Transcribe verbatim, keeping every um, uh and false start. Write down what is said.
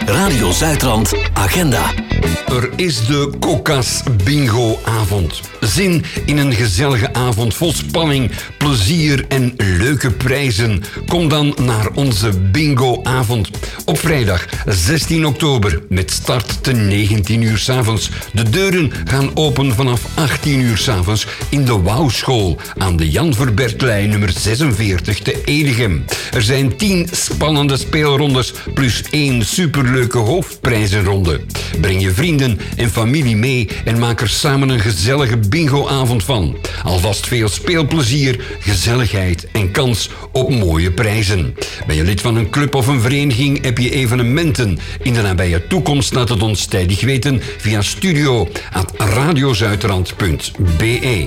Radio Zuidrand Agenda. Er is de Coca's Bingo-avond. Zin in een gezellige avond vol spanning, plezier en leuke prijzen. Kom dan naar onze Bingo-avond. Op vrijdag zestien oktober met start te negentien uur 's avonds. De deuren gaan open vanaf achttien uur 's avonds in de Wouwschool aan de Jan Verbertlei nummer zesenveertig te Edegem. Er zijn tien spannende speelrondes plus één superleuke hoofdprijzenronde. Breng je vrienden en familie mee en maak er samen een gezellige bingo-avond van. Alvast veel speelplezier, gezelligheid en kans op mooie prijzen. Ben je lid van een club of een vereniging, heb je evenementen in de nabije toekomst? Laat het ons tijdig weten via studio at radiozuidrand punt be.